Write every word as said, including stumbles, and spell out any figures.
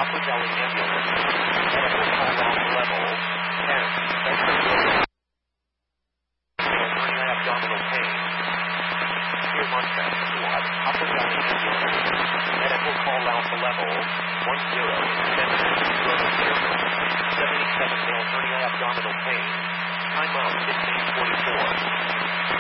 Upper Delhi ambulance. Medical call out level ten. Hernia abdominal pain. Here Montreal Squad. Upper Delhi ambulance. Medical call out level one zero. seventy-seven male hernia abdominal pain. Time out fifteen forty-four.